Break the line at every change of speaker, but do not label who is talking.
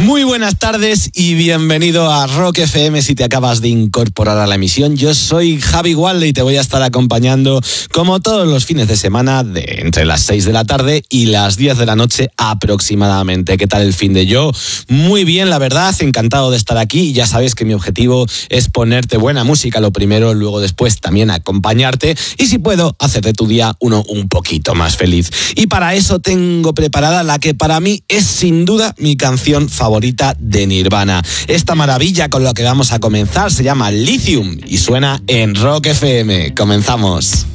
Muy buenas tardes y bienvenido a Rock FM si te acabas de incorporar a la emisión. Yo soy Javi Walde y te voy a estar acompañando como todos los fines de semana de entre las 6 de la tarde y las 10 de la noche aproximadamente. ¿Qué tal el fin de yo? Muy bien, la verdad, encantado de estar aquí. Ya sabes que mi objetivo es ponerte buena música lo primero, luego después también acompañarte y si puedo, hacer de tu día uno un poquito más feliz. Y para eso tengo preparada la que para mí es sin duda mi canción favorita de Nirvana. Esta maravilla con la que vamos a comenzar se llama Lithium y suena en Rock FM. Comenzamos.